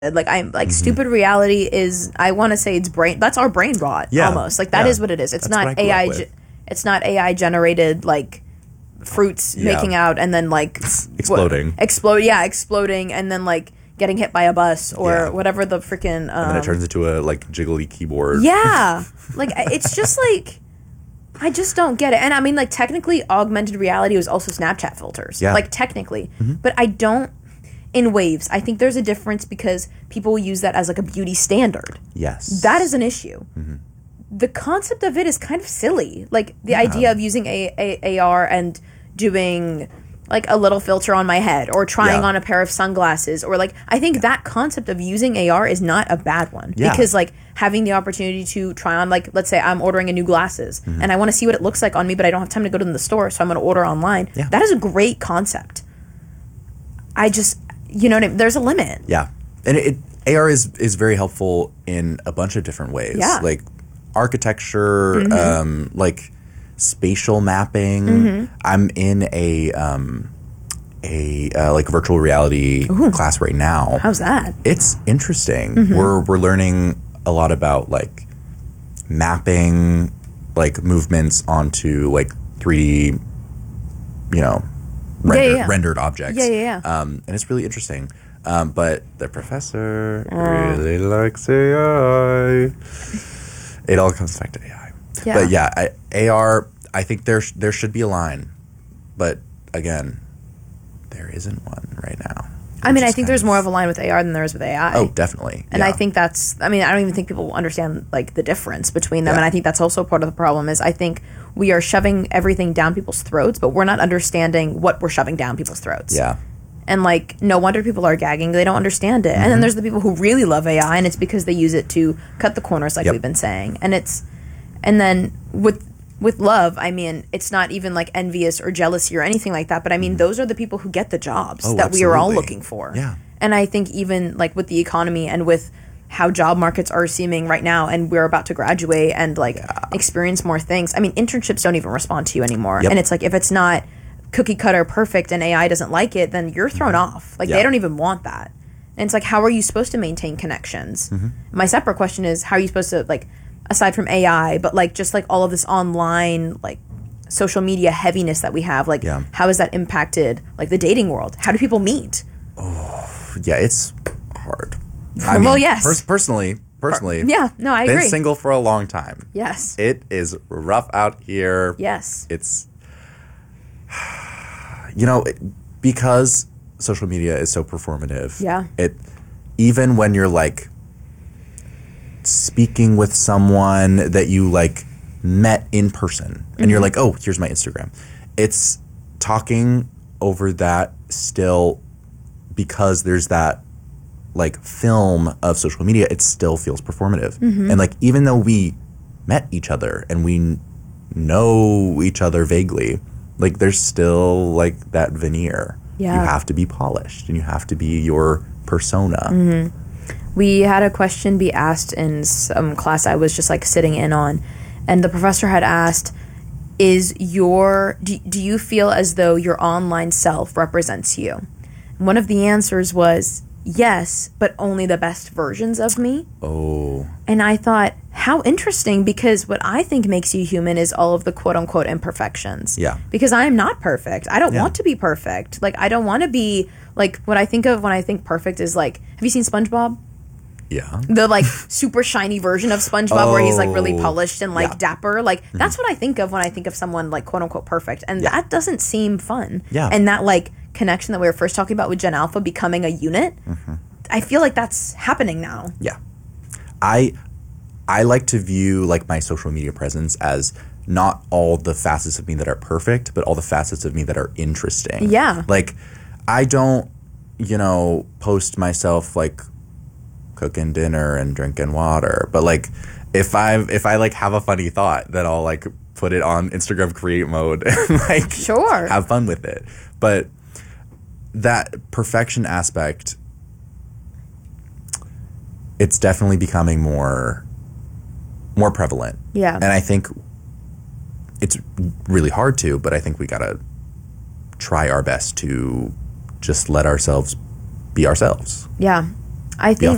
Like I'm like stupid reality is I want to say it's brain that's our brain rot almost. Like that is what it is. It's not AI it's not AI generated like fruits making out and then like exploding and then like getting hit by a bus or whatever the freaking and then it turns into a like jiggly keyboard. Like it's just like I just don't get it. And I mean like technically augmented reality was also Snapchat filters. Like technically. But I don't in waves. I think there's a difference because people will use that as like a beauty standard. Yes. That is an issue. The concept of it is kind of silly. Like the idea of using AR and doing like a little filter on my head or trying on a pair of sunglasses or like I think that concept of using AR is not a bad one because like having the opportunity to try on like let's say I'm ordering a new glasses and I want to see what it looks like on me but I don't have time to go to the store so I'm going to order online. That is a great concept. I just you know what I mean? There's a limit. And AR is very helpful in a bunch of different ways. Like architecture, like spatial mapping. I'm in a like virtual reality class right now. How's that? It's interesting. We're learning a lot about like mapping like movements onto like 3D, you know, rendered objects. And it's really interesting. But the professor really likes AI. It all comes back to AI. But AR, I think there should be a line. But again, there isn't one right now. I mean, I think there's more of a line with AR than there is with AI. Oh, definitely. And I think that's, I mean, I don't even think people understand like the difference between them. And I think that's also part of the problem is I think we are shoving everything down people's throats, but we're not understanding what we're shoving down people's throats. And like, no wonder people are gagging. They don't understand it. And then there's the people who really love AI and it's because they use it to cut the corners like we've been saying. And then with love, I mean, it's not even like envious or jealousy or anything like that. But I mean, those are the people who get the jobs that we are all looking for. And I think even like with the economy and with how job markets are seeming right now and we're about to graduate and like experience more things. I mean, internships don't even respond to you anymore. And it's like if it's not cookie cutter perfect and AI doesn't like it, then you're thrown off. Like they don't even want that. And it's like, how are you supposed to maintain connections? My separate question is, how are you supposed to like, aside from AI, but like just like all of this online like social media heaviness that we have, like how has that impacted like the dating world? How do people meet? It's hard. I mean, yes. Personally, I agree. Been single for a long time. Yes. It is rough out here. Yes. It's, you know, because social media is so performative. It, even when you're like speaking with someone that you like met in person and you're like, oh, here's my Instagram. It's talking over that still because there's that like film of social media, it still feels performative. And like, even though we met each other and we know each other vaguely, like there's still like that veneer. You have to be polished and you have to be your persona. We had a question be asked in some class I was just like sitting in on, and the professor had asked, do you feel as though your online self represents you? One of the answers was, yes, but only the best versions of me. And I thought, how interesting, because what I think makes you human is all of the quote-unquote imperfections. Because I am not perfect. I don't want to be perfect. Like, I don't want to be, like, what I think of when I think perfect is, like, have you seen SpongeBob? The, like, super shiny version of SpongeBob where he's, like, really polished and, like, dapper. Like, that's what I think of when I think of someone, like, quote-unquote perfect. And that doesn't seem fun. And that, like, connection that we were first talking about with Gen Alpha becoming a unit, I feel like that's happening now. I like to view like my social media presence as not all the facets of me that are perfect, but all the facets of me that are interesting. Like I don't, you know, post myself like cooking dinner and drinking water, but like if I like have a funny thought, then I'll like put it on Instagram create mode and like have fun with it. But that perfection aspect, it's definitely becoming more prevalent. And I think it's really hard to, but I think we gotta try our best to just let ourselves be ourselves. I think